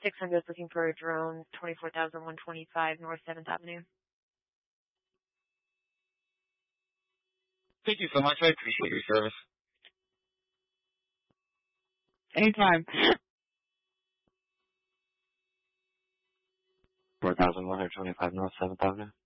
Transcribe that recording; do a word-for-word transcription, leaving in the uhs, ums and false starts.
six hundred looking for a drone, twenty-four thousand one hundred twenty-five North seventh Avenue. Thank you so much. I appreciate your service. Anytime. four thousand one hundred twenty-five North seventh Avenue.